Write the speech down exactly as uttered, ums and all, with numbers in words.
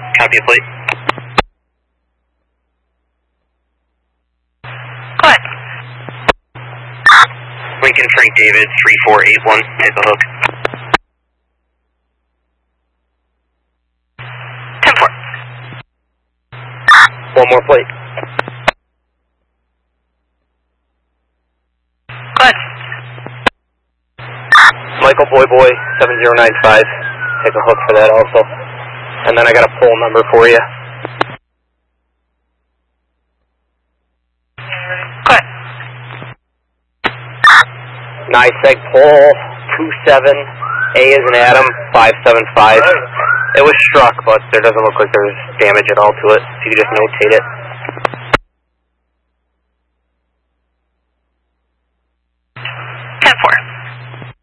Copy a plate. Go ahead. Lincoln Frank David, three four eight one, take a hook. ten four. One more plate. Go ahead. Michael Boy Boy, seven zero nine five, take a hook for that also. And then I got a poll number for you. Go ahead. NYSEG poll two seven, A is an Adam, five seven five. It was struck, but there doesn't look like there's damage at all to it, so you can just notate it.